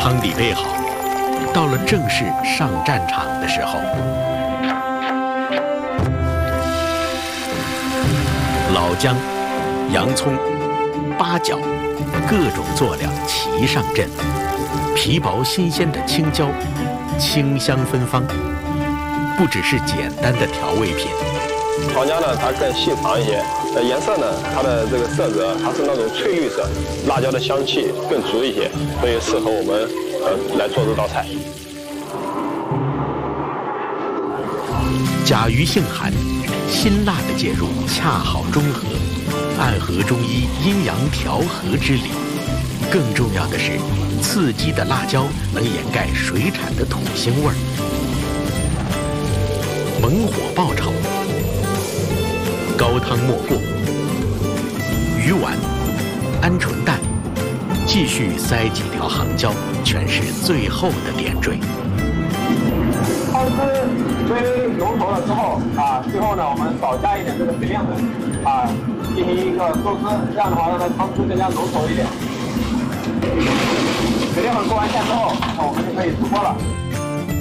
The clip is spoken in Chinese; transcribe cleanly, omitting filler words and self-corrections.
汤底备好，到了正式上战场的时候，老姜、洋葱、八角，各种佐料齐上阵，皮薄新鲜的青椒，清香芬芳，不只是简单的调味品。 糖浆呢，它更细长一些，颜色呢，它的这个色泽它是那种翠绿色，辣椒的香气更足一些，所以适合我们来做这道菜。 甲鱼性寒，辛辣的介入恰好中和，暗合中医阴阳调和之理。更重要的是，刺激的辣椒能掩盖水产的土腥味儿。猛火爆炒，高汤没过，鱼丸、鹌鹑蛋，继续塞几条杭椒，全是最后的点缀。 汤汁追浓稠了之后最后呢，我们少加一点这个水淀粉进行一个收汁，这样的话让它汤汁更加浓稠一点。水淀粉过完线之后，那我们就可以出锅了。